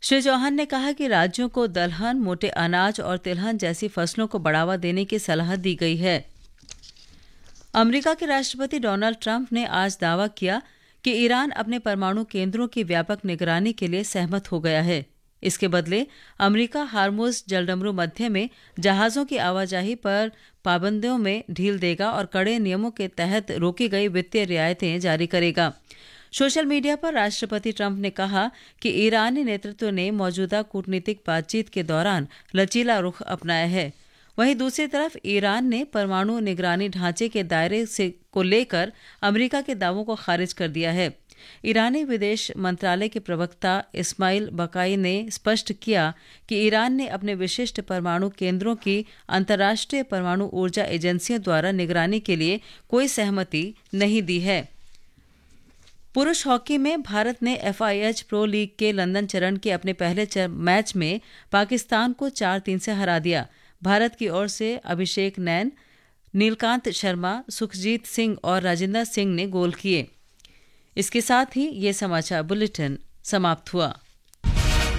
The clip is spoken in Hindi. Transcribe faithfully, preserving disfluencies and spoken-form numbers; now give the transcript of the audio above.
श्री चौहान ने कहा कि राज्यों को दलहन, मोटे अनाज और तिलहन जैसी फसलों को बढ़ावा देने की सलाह दी गई है। अमेरिका के राष्ट्रपति डोनाल्ड ट्रंप ने आज दावा किया कि ईरान अपने परमाणु केंद्रों की व्यापक निगरानी के लिए सहमत हो गया है। इसके बदले अमेरिका हार्मुज जलडमरू मध्य में जहाज़ों की आवाजाही पर पाबंदियों में ढील देगा और कड़े नियमों के तहत रोकी गई वित्तीय रियायतें जारी करेगा। सोशल मीडिया पर राष्ट्रपति ट्रंप ने कहा कि ईरानी नेतृत्व ने मौजूदा कूटनीतिक बातचीत के दौरान लचीला रुख अपनाया है। वहीं दूसरी तरफ ईरान ने परमाणु निगरानी ढांचे के दायरे से को लेकर अमेरिका के दावों को खारिज कर दिया है। ईरानी विदेश मंत्रालय के प्रवक्ता इस्माइल बकाई ने स्पष्ट किया कि ईरान ने अपने विशिष्ट परमाणु केंद्रों की अंतर्राष्ट्रीय परमाणु ऊर्जा एजेंसियों द्वारा निगरानी के लिए कोई सहमति नहीं दी है। पुरुष हॉकी में भारत ने F I H pro league के लंदन चरण के अपने पहले मैच में पाकिस्तान को चार तीन से हरा दिया। भारत की ओर से अभिषेक नैन, नीलकांत शर्मा, सुखजीत सिंह और राजिंदर सिंह ने गोल किए। इसके साथ ही ये समाचार बुलेटिन समाप्त हुआ।